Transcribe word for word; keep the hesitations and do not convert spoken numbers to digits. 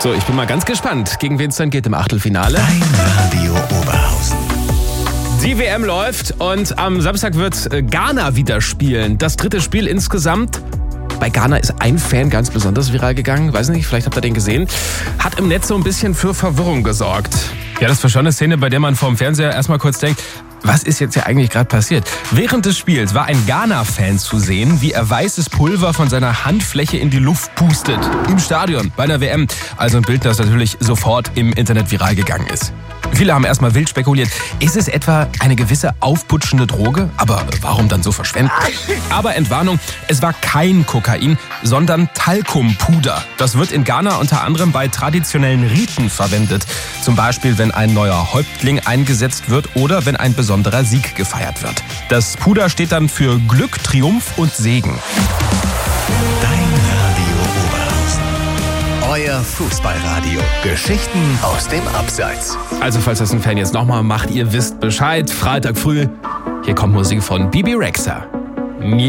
So, ich bin mal ganz gespannt, gegen wen es dann geht im Achtelfinale. Dein Radio Oberhausen. Die W M läuft und am Samstag wird Ghana wieder spielen. Das dritte Spiel insgesamt. Bei Ghana ist ein Fan ganz besonders viral gegangen. Weiß nicht, vielleicht habt ihr den gesehen. Hat im Netz so ein bisschen für Verwirrung gesorgt. Ja, das war schon eine Szene, bei der man vorm Fernseher erstmal kurz denkt, was ist jetzt hier eigentlich gerade passiert? Während des Spiels war ein Ghana-Fan zu sehen, wie er weißes Pulver von seiner Handfläche in die Luft pustet. Im Stadion, bei einer W M. Also ein Bild, das natürlich sofort im Internet viral gegangen ist. Viele haben erstmal wild spekuliert, ist es etwa eine gewisse aufputschende Droge? Aber warum dann so verschwenden? Aber Entwarnung, es war kein Kokain, sondern Talkumpuder. Das wird in Ghana unter anderem bei traditionellen Riten verwendet. Zum Beispiel, wenn ein neuer Häuptling eingesetzt wird oder wenn ein besonderer Sieg gefeiert wird. Das Puder steht dann für Glück, Triumph und Segen. Euer Fußballradio. Geschichten aus dem Abseits. Also falls das ein Fan jetzt nochmal macht, ihr wisst Bescheid. Freitag früh, hier kommt Musik von Bibi Rexha.